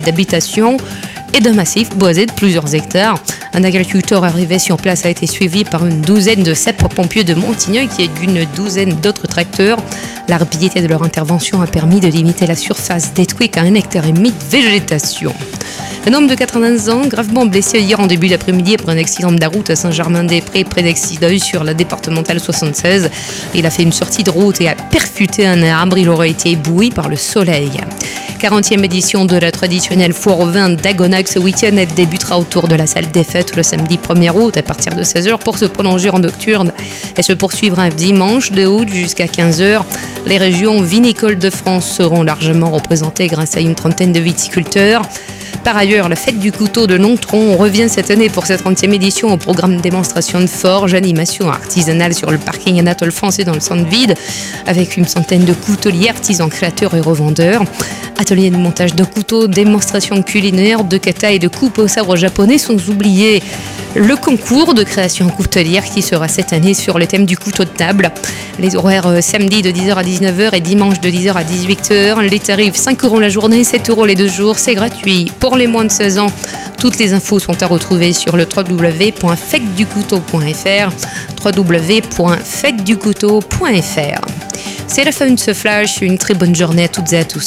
d'habitation et d'un massif boisé de plusieurs hectares. Un agriculteur arrivé sur place a été suivi par une douzaine de sapeurs-pompiers de Montigneuil qui est d'une douzaine d'autres tracteurs. La rapidité de leur intervention a permis de limiter la surface détruite à 1,5 hectare de végétation. Un homme de 80 ans, gravement blessé hier en début d'après-midi après un accident de la route à Saint-Germain-des-Prés, près d'Excideuil, sur la départementale 76. Il a fait une sortie de route et a percuté un arbre. Il aurait été ébloui par le soleil. 40e édition de la traditionnelle foire au vin d'Agonac ce week-end. Elle débutera autour de la salle des fêtes le samedi 1er août à partir de 16h pour se prolonger en nocturne. Elle se poursuivra dimanche 2 août jusqu'à 15h. Les régions vinicoles de France seront largement représentées grâce à une trentaine de viticulteurs. Par ailleurs, la fête du couteau de Nontron revient cette année pour sa 30e édition au programme démonstration de forge, animation artisanale sur le parking Anatole français dans le centre-ville, avec une centaine de couteliers, artisans, créateurs et revendeurs. Atelier de montage de couteaux, démonstration culinaire, de kata et de coupe au sabre japonais, sans oublier le concours de création coutelière qui sera cette année sur le thème du couteau de table. Les horaires samedi de 10h à 19h et dimanche de 10h à 18h. Les tarifs 5 € la journée, 7 € les 2 jours, c'est gratuit. Pour les moins de 16 ans, toutes les infos sont à retrouver sur le www.fêteducouteau.fr www.fêteducouteau.fr. C'est la fin de ce flash, une très bonne journée à toutes et à tous.